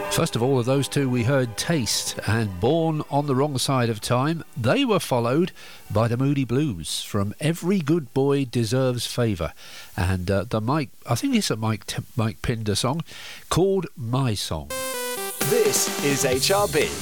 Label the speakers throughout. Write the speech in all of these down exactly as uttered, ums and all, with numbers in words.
Speaker 1: First of all, of those two, we heard Taste and Born on the Wrong Side of Time. They were followed by the Moody Blues from Every Good Boy Deserves Favour, and uh, the Mike, I think it's a Mike T- Mike Pinder song called My Song.
Speaker 2: This is H R B,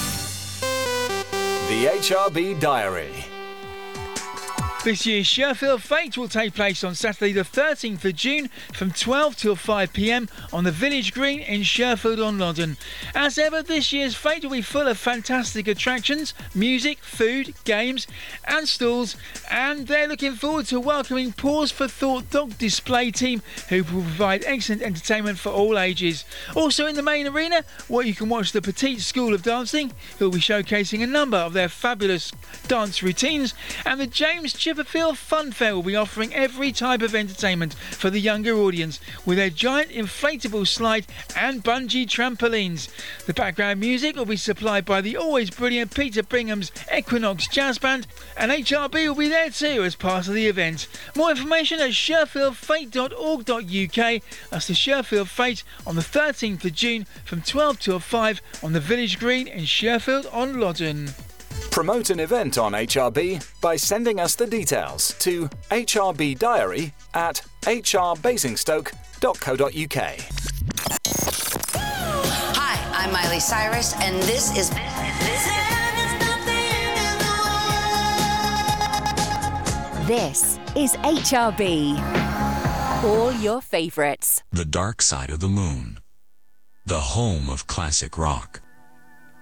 Speaker 2: the H R B Diary.
Speaker 3: This year's Sherfield Fete will take place on Saturday the thirteenth of June from twelve till five p m on the Village Green in Sherfield-on-Loddon. As ever, this year's Fete will be full of fantastic attractions, music, food, games and stalls, and they're looking forward to welcoming Pause for Thought dog display team who will provide excellent entertainment for all ages. Also in the main arena, where you can watch the Petite School of Dancing, who will be showcasing a number of their fabulous dance routines, and the James Chipperfield Fun Fair will be offering every type of entertainment for the younger audience with their giant inflatable slide and bungee trampolines. The background music will be supplied by the always brilliant Peter Bingham's Equinox Jazz Band, and H R B will be there too as part of the event. More information at sherfield fete dot org dot U K. That's the Sherfield Fete on the thirteenth of June from twelve till five on the Village Green in Sherfield-on-Loddon.
Speaker 2: Promote an event on H R B by sending us the details to H R B Diary at h r basingstoke dot co dot U K.
Speaker 4: Hi, I'm Miley Cyrus, and this is...
Speaker 5: This is H R B. All your favourites.
Speaker 6: The Dark Side of the Moon. The home of classic rock.